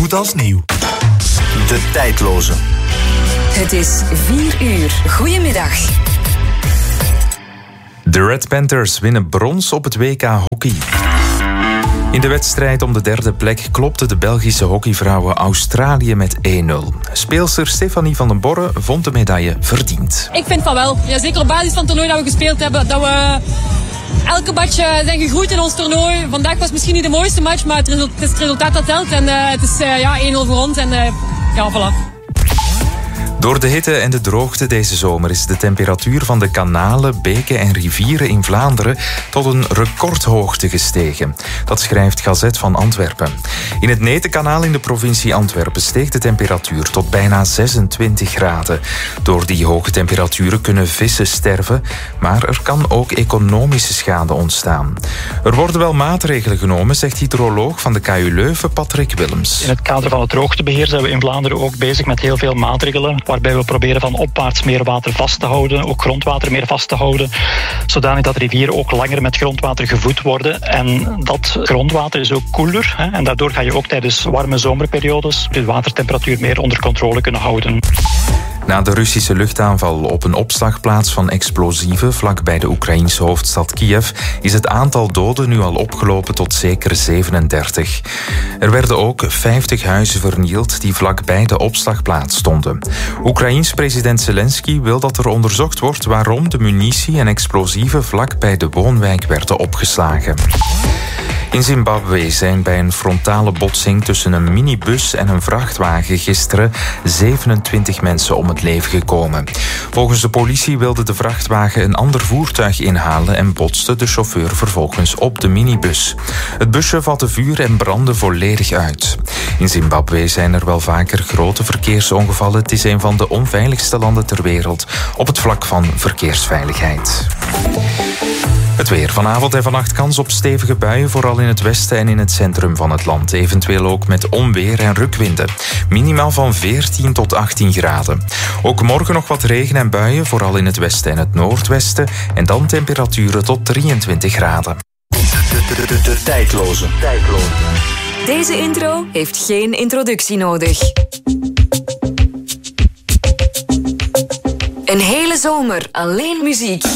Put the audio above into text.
goed als nieuw. De tijdloze. Het is 4 uur. Goedemiddag. De Red Panthers winnen brons op het WK hockey. In de wedstrijd om de derde plek klopten de Belgische hockeyvrouwen Australië met 1-0. Speelster Stefanie van den Borre vond de medaille verdiend. Ik vind van wel. Ja, zeker op basis van het toernooi dat we gespeeld hebben. Dat we elke match zijn gegroeid in ons toernooi. Vandaag was misschien niet de mooiste match, maar het is het resultaat dat telt. En het is 1-0 voor ons. En ja, voilà. Door de hitte en de droogte deze zomer is de temperatuur van de kanalen, beken en rivieren in Vlaanderen tot een recordhoogte gestegen. Dat schrijft Gazet van Antwerpen. In het Netenkanaal in de provincie Antwerpen steeg de temperatuur tot bijna 26 graden. Door die hoge temperaturen kunnen vissen sterven, maar er kan ook economische schade ontstaan. Er worden wel maatregelen genomen, zegt hydroloog van de KU Leuven, Patrick Willems. In het kader van het droogtebeheer zijn we in Vlaanderen ook bezig met heel veel maatregelen, waarbij we proberen van opwaarts meer water vast te houden, ook grondwater meer vast te houden, zodanig dat rivieren ook langer met grondwater gevoed worden. En dat grondwater is ook koeler, en daardoor ga je ook tijdens warme zomerperiodes de watertemperatuur meer onder controle kunnen houden. Na de Russische luchtaanval op een opslagplaats van explosieven vlakbij de Oekraïense hoofdstad Kiev is het aantal doden nu al opgelopen tot zeker 37. Er werden ook 50 huizen vernield die vlakbij de opslagplaats stonden. Oekraïens president Zelensky wil dat er onderzocht wordt waarom de munitie en explosieven vlakbij de woonwijk werden opgeslagen. In Zimbabwe zijn bij een frontale botsing tussen een minibus en een vrachtwagen gisteren 27 mensen om het leven gekomen. Volgens de politie wilde de vrachtwagen een ander voertuig inhalen en botste de chauffeur vervolgens op de minibus. Het busje vatte vuur en brandde volledig uit. In Zimbabwe zijn er wel vaker grote verkeersongevallen. Het is een van de onveiligste landen ter wereld op het vlak van verkeersveiligheid. Het weer. Vanavond en vannacht kans op stevige buien, vooral in het westen en in het centrum van het land. Eventueel ook met onweer en rukwinden. Minimaal van 14 tot 18 graden. Ook morgen nog wat regen en buien, vooral in het westen en het noordwesten. En dan temperaturen tot 23 graden. De tijdloze. Deze intro heeft geen introductie nodig. Een hele zomer alleen muziek.